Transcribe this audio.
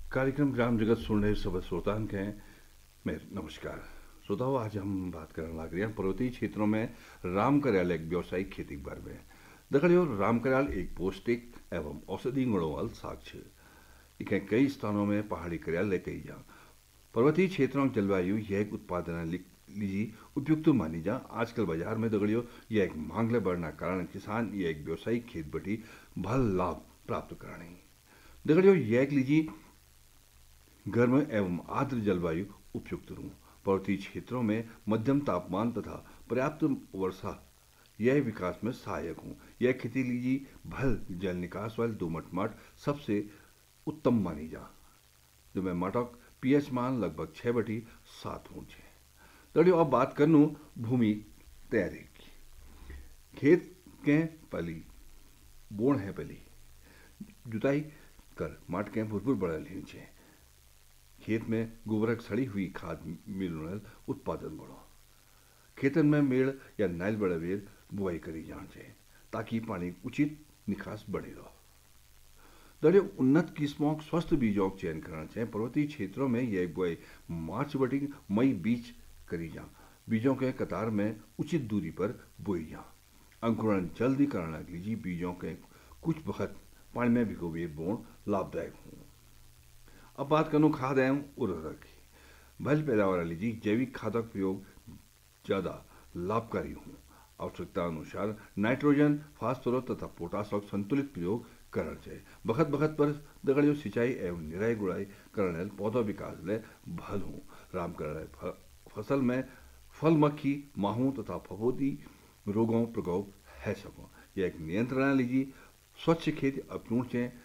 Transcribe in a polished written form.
कार्यक्रम ग्राम जगत सुन रहे सब श्रोतान के मैं नमस्कार। श्रोताओं, आज हम बात करने लग रहे हैं पर्वतीय क्षेत्रों में राम करेल एक व्यावसायिक खेती के बारे में। दगड़ियों, राम करेल एक पौष्टिक एवं औषधि गुणों वाला साग है। इके कई स्थानों में पहाड़ी करेल लेते ही जा पर्वतीय क्षेत्रों की जलवायु यह एक उत्पादन लीजी उपयुक्त मानी जा। आजकल बाजार में दगड़ियों यह एक मांग ले बढ़ना कारण किसान यह एक व्यावसायिक खेत बटी भल लाभ प्राप्त करने दगड़ियों यह एक लीजी गर्म एवं आर्द्र जलवायु उपयुक्त रूं। पर्वतीय क्षेत्रों में मध्यम तापमान तथा पर्याप्त वर्षा यह विकास में सहायक हूँ। यह खेती लीजिए भल जल निकास वाले दोमट माट सबसे उत्तम मानी जा, जो मैं माटक पीएच मान लगभग 6/7 ऊँच है। दड़ियों अब बात करनू भूमि तैयारी की। खेत के पली बोण है पली जुताई कर माट के भुरभुर बढ़ल है। खेत में गोबरक सड़ी हुई खाद मिलने उत्पादन बढ़ो। खेतन में मेड़ या नाइल बड़ावेर बुआई करी जान चाहिए ताकि पानी उचित निकास बढ़े रहो। दड़ियों उन्नत किस्मों स्वस्थ बीजों का चयन करना चाहिए। पर्वतीय क्षेत्रों में यह बुआई मार्च बटी मई बीच करी जा। बीजों के कतार में उचित दूरी पर बोई जा। अंकुरण जल्दी करना लीजिए बीजों के कुछ वक्त पानी में भिगोवे बोण लाभदायक हूँ। अब बात करूँ खाद एवं उर्वरक की। भल पैदावार लीजिए जैविक खादक प्रयोग ज़्यादा लाभकारी हूँ। आवश्यकता अनुसार नाइट्रोजन, फास्फोरस तथा पोटास का संतुलित प्रयोग करना चाहिए। बखत बखत पर दगड़ियों सिंचाई एवं निराई गुड़ाई करने पौधा विकास ले भल हूँ। राम कर फसल में फल मक्खी, माहू तथा फफूंदी रोगों प्रकोप है सको। यह एक नियंत्रण लीजिए। स्वच्छ खेती अपनाना चाहिए